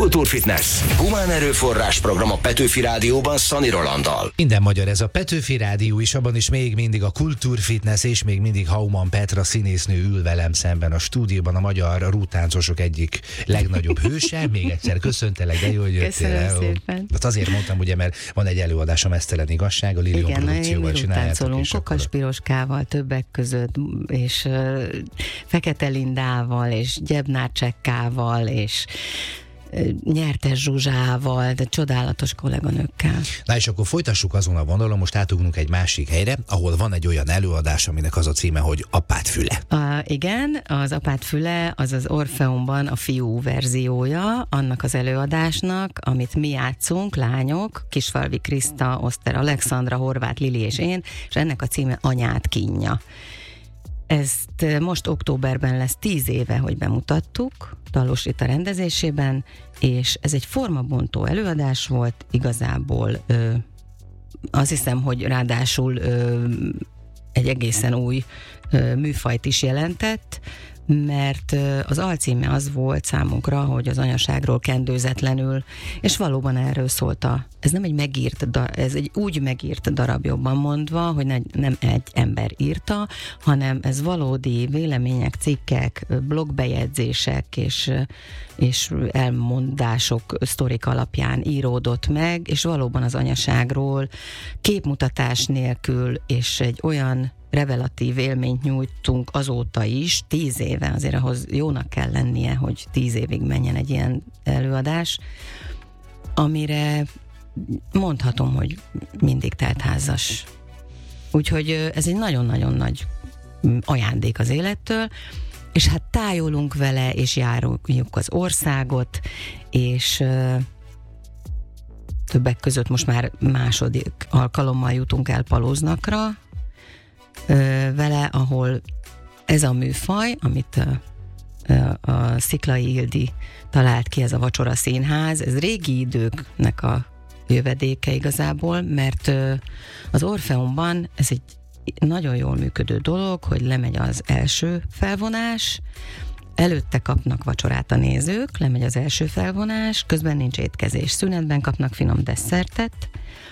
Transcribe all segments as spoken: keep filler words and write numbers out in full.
Kultúrfitness. Humán erőforrás program a Petőfi Rádióban Szani Rolanddal. Minden magyar, ez a Petőfi Rádió is, abban is még mindig a Kultúrfitness, és még mindig Hauman Petra színésznő ül velem szemben a stúdióban, a magyar rútáncosok egyik legnagyobb hőse. Még egyszer köszöntelek, de jó, hogy jöttél el. Szépen. Hát azért mondtam, ugye, mert van egy előadás, a Mesztelen igazság, a Lilium igen, produkcióval csináljátok. Igen, Kokas Piroskával többek között, és uh, Fekete Lindával, és Gyebnácsekkával, és Nyertes Zsuzsával, de csodálatos kolléganőkkel. Na és akkor folytassuk azon a vonalon, most átugrunk egy másik helyre, ahol van egy olyan előadás, aminek az a címe, hogy Apád füle. Uh, igen, az Apád füle az az Orfeumban a fiú verziója annak az előadásnak, amit mi játszunk, lányok, Kisfalvi Kriszta, Oszter Alexandra, Horváth Lili és én, és ennek a címe Anyád kínja. Ezt most októberben lesz tíz éve, hogy bemutattuk, Talós Rita rendezésében, és ez egy formabontó előadás volt, igazából ö, azt hiszem, hogy ráadásul ö, egy egészen új ö, műfajt is jelentett, mert az alcíme az volt számunkra, hogy az anyaságról kendőzetlenül, és valóban erről szólt a, ez nem egy megírt, ez egy úgy megírt darab, jobban mondva, hogy ne, nem egy ember írta, hanem ez valódi vélemények, cikkek, blogbejegyzések és, és elmondások, sztorik alapján íródott meg, és valóban az anyaságról képmutatás nélkül, és egy olyan revelatív élményt nyújtunk azóta is, tíz éve, azért ahhoz jónak kell lennie, hogy tíz évig menjen egy ilyen előadás, amire mondhatom, hogy mindig teltházas. Úgyhogy ez egy nagyon-nagyon nagy ajándék az élettől, és hát tájolunk vele, és járjuk az országot, és többek között most már második alkalommal jutunk el Palóznakra, vele, ahol ez a műfaj, amit a, a Sziklai Ildi talált ki, ez a Vacsora Színház, ez régi időknek a jövedéke igazából, mert az Orfeumban ez egy nagyon jól működő dolog, hogy lemegy az első felvonás, előtte kapnak vacsorát a nézők, lemegy az első felvonás, közben nincs étkezés, szünetben kapnak finom desszertet,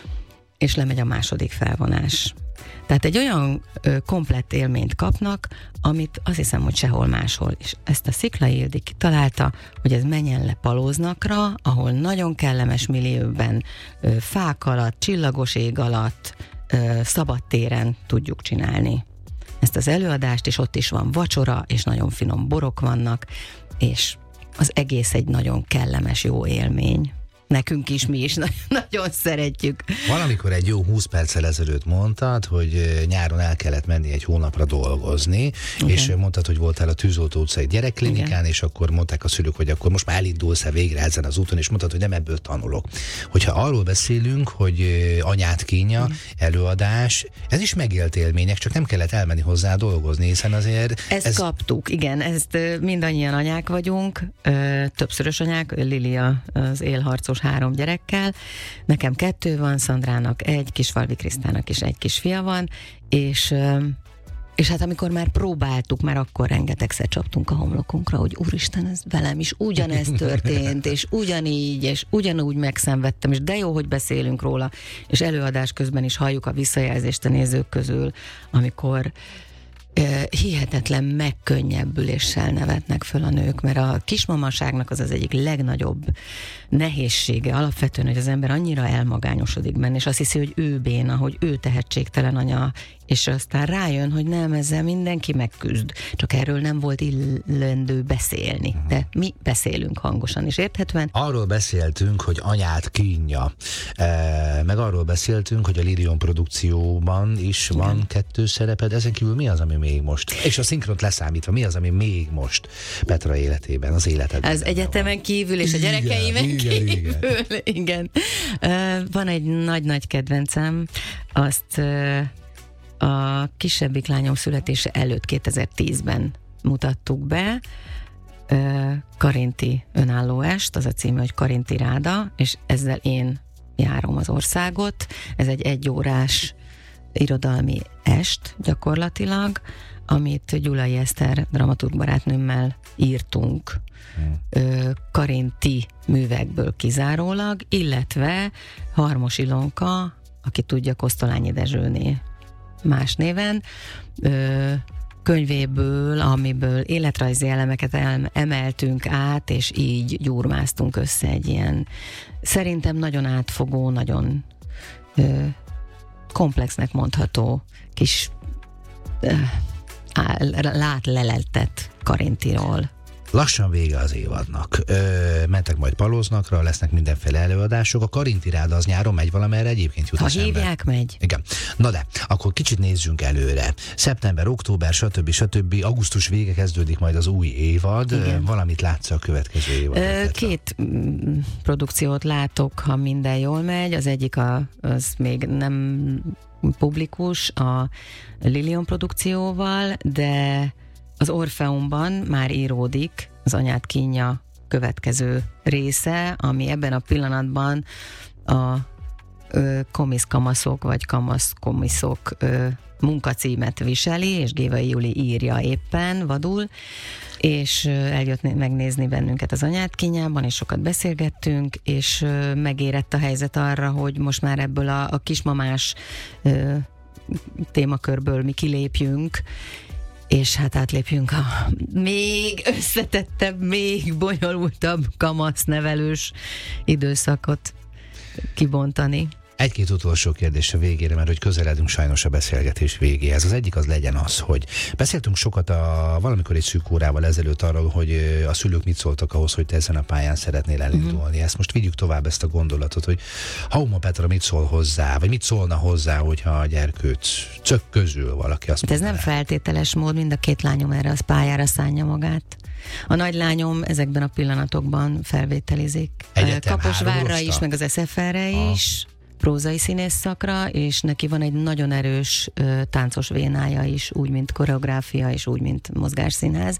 és lemegy a második felvonás. Tehát egy olyan ö, komplett élményt kapnak, amit azt hiszem, hogy sehol máshol is. Ezt a Sziklai Ildi kitalálta, hogy ez menjen le Palóznakra, ahol nagyon kellemes millióben, ö, fák alatt, csillagos ég alatt, ö, szabadtéren tudjuk csinálni ezt az előadást, és ott is van vacsora, és nagyon finom borok vannak, és az egész egy nagyon kellemes, jó élmény. Nekünk is, mi is nagyon szeretjük. Valamikor egy jó húsz perccel ezelőtt mondtad, hogy nyáron el kellett menni egy hónapra dolgozni, igen. És mondtad, hogy voltál a Tűzoltó utcai gyerekklinikán, igen. És akkor mondták a szülők, hogy akkor most már elindulsz-e végre ezen az úton, és mondtad, hogy nem ebből tanulok. Hogyha arról beszélünk, hogy Anyád kínja, igen. Előadás, ez is megélt élmények, csak nem kellett elmenni hozzá dolgozni, hiszen azért... Ezt ez... kaptuk, igen, ezt mindannyian anyák vagyunk, többszörös anyák, Lilia az élharcos három gyerekkel, nekem kettő van, Szandrának egy, Kisfalvi Krisztának is egy kisfia van, és, és hát amikor már próbáltuk, már akkor rengetegszer csaptunk a homlokunkra, hogy úristen, ez velem is ugyanez történt, és ugyanígy, és ugyanúgy megszenvedtem, és de jó, hogy beszélünk róla, és előadás közben is halljuk a visszajelzést a nézők közül, amikor hihetetlen megkönnyebbüléssel nevetnek föl a nők, mert a kismamaságnak az az egyik legnagyobb nehézsége alapvetően, hogy az ember annyira elmagányosodik benne, és azt hiszi, hogy ő béna, hogy ő tehetségtelen anya, és aztán rájön, hogy nem, ezzel mindenki megküzd, csak erről nem volt illendő beszélni, de mi beszélünk hangosan és érthetően. Arról beszéltünk, hogy Anyád kínja, e, meg arról beszéltünk, hogy a Lilium produkcióban is igen. Van kettő szereped, ezen kívül mi az, ami még most, és a szinkront leszámítva, mi az, ami még most Petra életében, az életedben? Az egyetemen van. Kívül, és a gyerekeimen igen, kívül, igen. igen. Uh, van egy nagy-nagy kedvencem, azt uh, a kisebbik lányom születése előtt kétezer-tízben mutattuk be, uh, Karinti önálló est, az a címe, hogy Karinti Ráda, és ezzel én járom az országot. Ez egy egyórás irodalmi est gyakorlatilag, amit Gyulai Eszter dramaturg barátnőmmel írtunk hmm. karinti művekből kizárólag, illetve Harmos Ilonka, aki tudja, Kosztolányi Dezsőné más néven, ö, könyvéből, amiből életrajzi elemeket emeltünk át, és így gyúrmáztunk össze egy ilyen szerintem nagyon átfogó, nagyon ö, komplexnek mondható kis ö, látleleltet karintiról. Lassan vége az évadnak. Ö, mentek majd Palóznakra, lesznek mindenféle előadások. A Karinti Ráda az nyáron megy valamerre, egyébként jut Ha eszembe. hívják, megy. Igen. Na de, akkor kicsit nézzünk előre. Szeptember, október, stb. stb. Augusztus vége kezdődik majd az új évad. Igen. Valamit látsz a következő évadban? Két mm, produkciót látok, ha minden jól megy. Az egyik a, az még nem publikus, a Lilion produkcióval, de az Orfeumban már íródik az Anyád kínja következő része, ami ebben a pillanatban a ö, komiszkamaszok vagy kamaszkomiszok ö, munkacímet viseli, és Gévai Juli írja éppen vadul, és ö, eljött megnézni bennünket az Anyád kínjában, és sokat beszélgettünk, és ö, megérett a helyzet arra, hogy most már ebből a, a kismamás ö, témakörből mi kilépjünk, és hát átlépjünk a még összetettebb, még bonyolultabb kamasznevelős időszakot kibontani. Egy-két utolsó kérdés a végére, mert hogy közeledünk sajnos a beszélgetés végéhez. Az egyik az legyen az, hogy beszéltünk sokat a valamikor egy szűk órával ezelőtt arról, hogy a szülők mit szóltak ahhoz, hogy te ezen a pályán szeretnél elindulni. Uh-huh. Ezt most vigyük tovább, ezt a gondolatot, hogy Hauma Petra mit szól hozzá, vagy mit szólna hozzá, hogyha a gyerkőcök közül valaki azt mondaná. Ez nem feltételes mód, mind a két lányom erre az pályára szánja magát. A nagylányom ezekben a pillanatokban felvételizik. Egyetem, Kaposvárra is, meg az es ef er-re is. Prózai színész szakra, és neki van egy nagyon erős ö, táncos vénája is, úgy, mint koreográfia, és úgy, mint mozgásszínház,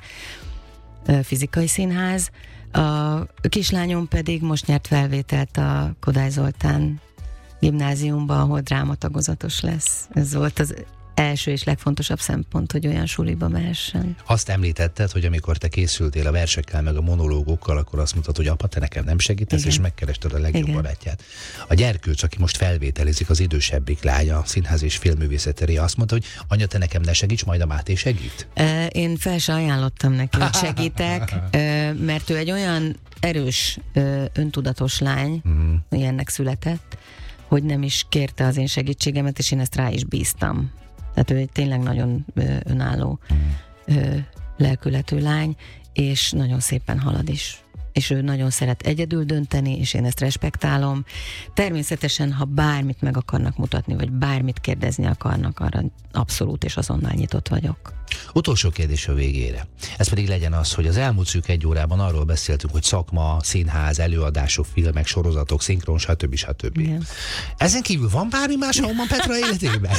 ö, fizikai színház. A kislányom pedig most nyert felvételt a Kodály Zoltán gimnáziumba, ahol drámatagozatos lesz. Ez volt az első és legfontosabb szempont, hogy olyan suliba mehessen. Azt említetted, hogy amikor te készültél a versekkel, meg a monológokkal, akkor azt mondtad, hogy apa, te nekem nem segítesz, igen. És megkerested a legjobb barátját. A gyerkőc, aki most felvételizik, az idősebbik lánya, színház és filmművészeti, azt mondta, hogy anya, te nekem ne segíts, majd a Máté segít? Én fel se ajánlottam neki, hogy segítek, mert ő egy olyan erős, öntudatos lány, mm. ilyennek született, hogy nem is kérte az én segítségemet, és én ezt rá is bíztam. Tehát ő egy tényleg nagyon ö, önálló, ö, lelkületű lány, és nagyon szépen halad is. És ő nagyon szeret egyedül dönteni, és én ezt respektálom. Természetesen, ha bármit meg akarnak mutatni, vagy bármit kérdezni akarnak, arra abszolút és azonnal nyitott vagyok. Utolsó kérdés a végére. Ez pedig legyen az, hogy az elmúlt szűk egy órában arról beszéltünk, hogy szakma, színház, előadások, filmek, sorozatok, szinkron, stb. stb. Igen. Ezen kívül van bármi más Hauma Petra életében?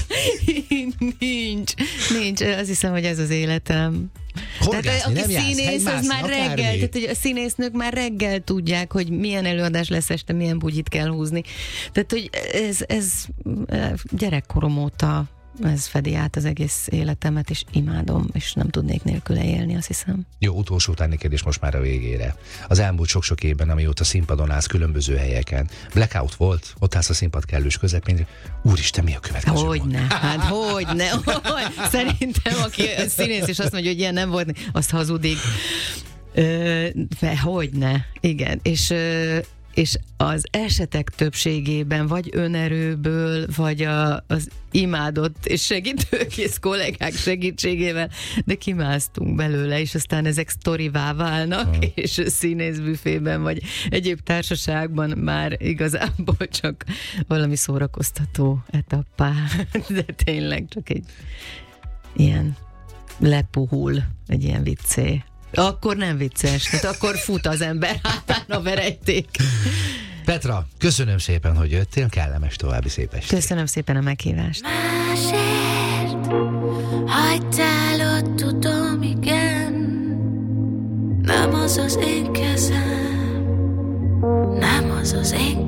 Nincs. Nincs. Azt hiszem, hogy ez az életem. Horgászni, tehát, aki nem jársz, színész, az már reggel, tehát hogy a színésznők már reggel tudják, hogy milyen előadás lesz este, milyen bugyit kell húzni. Tehát, hogy ez, ez gyerekkorom óta ez fedi át az egész életemet, és imádom, és nem tudnék nélküle élni, azt hiszem. Jó, utolsó utáni kérdés most már a végére. Az elmúlt sok-sok évben, amióta színpadon állsz különböző helyeken, blackout volt, ott állsz a színpad kellős közepén, úristen, mi a következő? Hogyne, hát hogyne, hogy. Szerintem, aki színész, és azt mondja, hogy ilyen nem volt, azt hazudik. Ö, hogyne, igen, és ö, és az esetek többségében vagy önerőből, vagy a, az imádott és segítőkész kollégák segítségével, de kimásztunk belőle, és aztán ezek sztorivá válnak, hmm. és színészbüfében, vagy egyéb társaságban már igazából csak valami szórakoztató etappá, de tényleg csak egy ilyen lepuhul, egy ilyen viccé. Akkor nem vicces, tehát akkor fut az ember hátán a verejték. Petra, köszönöm szépen, hogy jöttél, kellemes további szép estét. Köszönöm szépen a meghívást. Másért hagytál ott, tudom, igen, nem az az én kezem, nem az az én